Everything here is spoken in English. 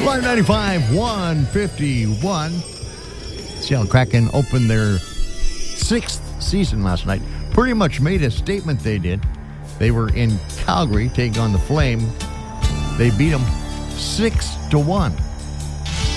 Live 95, 151. Seattle Kraken opened their 6th season last night. Pretty much made a statement they did. They were in Calgary taking on the Flame. They beat them 6-1.